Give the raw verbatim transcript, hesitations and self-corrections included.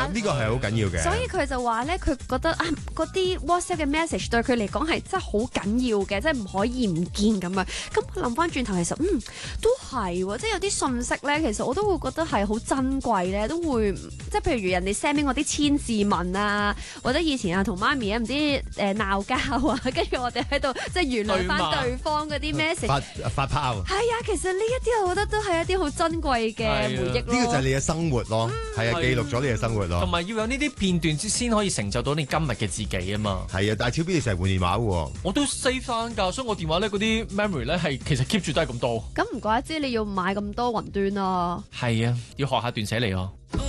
呢、這個係好緊要嘅。 所以佢就話咧，佢覺得啊，嗰啲 WhatsApp 嘅 message 對佢嚟講係真係好緊要嘅，即係唔可以唔見咁樣。咁我諗翻轉頭，其實嗯都係喎，即係有啲信息咧，其實我都會覺得係好珍貴咧，都會即係譬如人哋 send 俾我啲千字文啊，或者以前啊同媽咪啊唔知誒鬧交啊，跟住我哋喺度即係原諒翻對方嗰啲 message 發發炮。 係啊，其實呢一啲我覺得都係一啲好珍貴嘅回憶咯。 呢個就係你嘅生活咯，係啊，記錄咗你嘅生活咯。 同埋要有呢啲片段先可以成就到你今日嘅自己啊嘛。 係啊，但係超 B 你成日換電話喎。 我都 save 翻㗎，所以我電話咧嗰啲 memory 咧係其實 keep 住都係咁多。 咁唔怪之你要買咁多雲端啦。 係啊，要學下斷捨離喎。